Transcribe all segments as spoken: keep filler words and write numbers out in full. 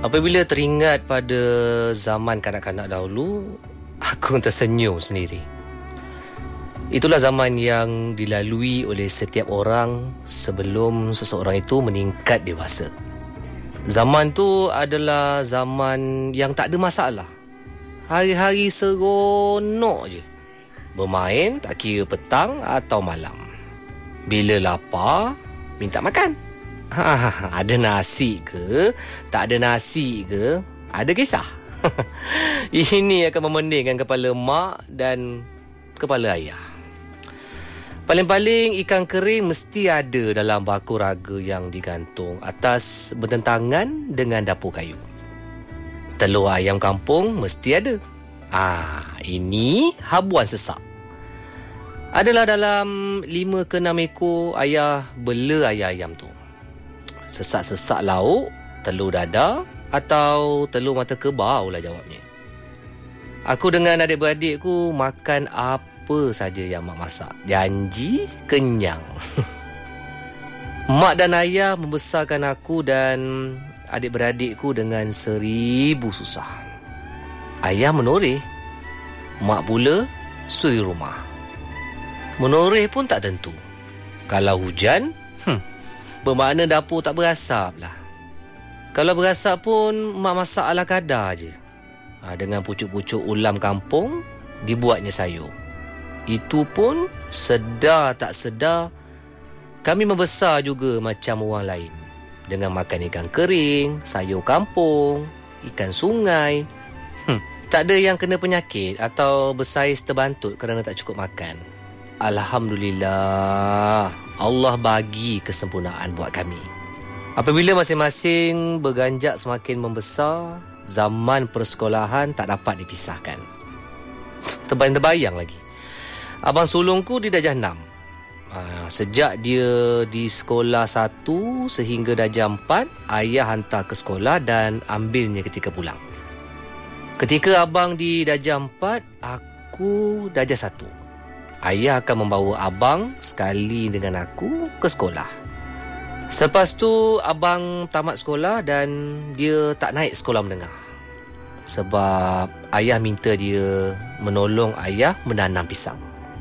Apabila teringat pada zaman kanak-kanak dahulu, aku tersenyum sendiri. Itulah zaman yang dilalui oleh setiap orang sebelum seseorang itu meningkat dewasa. Zaman tu adalah zaman yang tak ada masalah. Hari-hari seronok je. Bermain tak kira petang atau malam. Bila lapar, minta makan. Ha, ada nasi ke, tak ada nasi ke, ada kisah. Ini akan memendingkan kepala mak dan kepala ayah. Paling-paling ikan kering mesti ada dalam bakul raga yang digantung atas bertentangan dengan dapur kayu. Telur ayam kampung mesti ada. Ah, ini habuan sesak. Adalah dalam lima ke enam ekor ayah bela ayam-ayam tu. Sesak-sesak lauk, telur dadar atau telur mata kebau lah jawabnya. Aku dengan adik-beradikku makan apa saja yang mak masak. Janji kenyang. Mak dan ayah membesarkan aku dan adik-beradikku dengan seribu susah. Ayah menoreh, mak pula suri rumah. Menoreh pun tak tentu. Kalau hujan, hmm, bermakna dapur tak berasap lah. Kalau berasap pun mak masak ala kadar je. Ha, dengan pucuk-pucuk ulam kampung, dibuatnya sayur. Itu pun sedar tak sedar, kami membesar juga macam orang lain. Dengan makan ikan kering, sayur kampung, ikan sungai. Hmm, tak ada yang kena penyakit atau bersaiz terbantut kerana tak cukup makan. Alhamdulillah, Allah bagi kesempurnaan buat kami. Apabila masing-masing berganjak semakin membesar, zaman persekolahan tak dapat dipisahkan. Terbayang-terbayang lagi. Abang sulungku di darjah enam. Ha, sejak dia di sekolah satu sehingga darjah empat, ayah hantar ke sekolah dan ambilnya ketika pulang. Ketika abang di darjah empat, aku darjah satu. Ayah akan membawa abang sekali dengan aku ke sekolah. Selepas tu abang tamat sekolah dan dia tak naik sekolah menengah. Sebab ayah minta dia menolong ayah menanam pisang.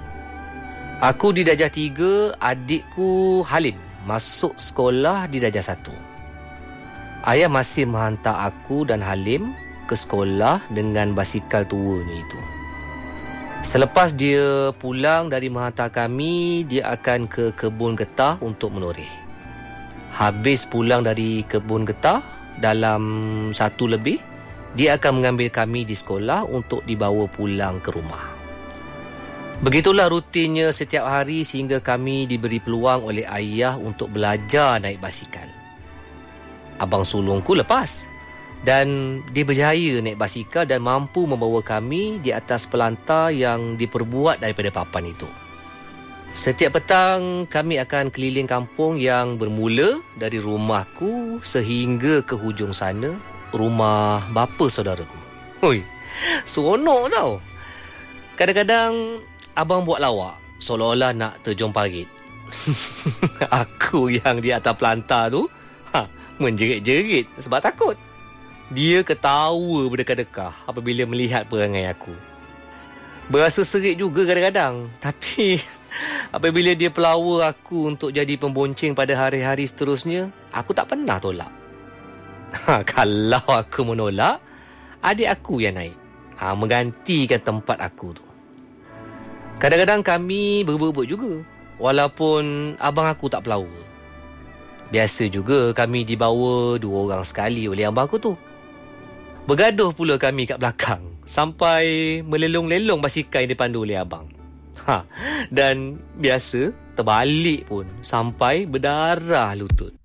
Aku di darjah tiga, adikku Halim masuk sekolah di darjah satu. Ayah masih menghantar aku dan Halim ke sekolah dengan basikal tua ni itu. Selepas dia pulang dari menghantar kami, dia akan ke kebun getah untuk menoreh. Habis pulang dari kebun getah, dalam satu lebih, dia akan mengambil kami di sekolah untuk dibawa pulang ke rumah. Begitulah rutinnya setiap hari sehingga kami diberi peluang oleh ayah untuk belajar naik basikal. Abang sulungku lepas. Dan dia berjaya naik basikal dan mampu membawa kami di atas pelantar yang diperbuat daripada papan itu. Setiap petang kami akan keliling kampung yang bermula dari rumahku sehingga ke hujung sana, rumah bapa saudaraku. Hui, seronok tau. Kadang-kadang abang buat lawak seolah-olah nak terjun parit. Aku yang di atas pelantar tu ha, menjerit-jerit sebab takut. Dia ketawa berdekah-dekah apabila melihat perangai aku. Berasa serik juga kadang-kadang. Tapi apabila dia pelawa aku untuk jadi pembonceng pada hari-hari seterusnya, aku tak pernah tolak. Ha, kalau aku menolak, adik aku yang naik. Ha, menggantikan tempat aku tu. Kadang-kadang kami berebut-rebut juga. Walaupun abang aku tak pelawa. Biasa juga kami dibawa dua orang sekali oleh abang aku tu. Bergaduh pula kami kat belakang sampai melelong-lelong basikal yang dipandu oleh abang. Ha, dan biasa terbalik pun sampai berdarah lutut.